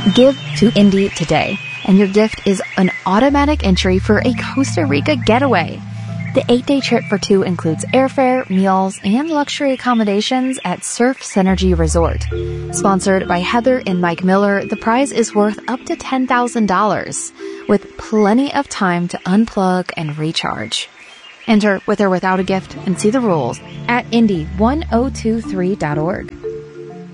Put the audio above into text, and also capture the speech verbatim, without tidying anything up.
Give to Indie today, and your gift is an automatic entry for a Costa Rica getaway. The eight-day trip for two includes airfare, meals, and luxury accommodations at Surf Synergy Resort. Sponsored by Heather and Mike Miller, the prize is worth up to ten thousand dollars, with plenty of time to unplug and recharge. Enter with or without a gift and see the rules at Indy ten twenty-three dot org.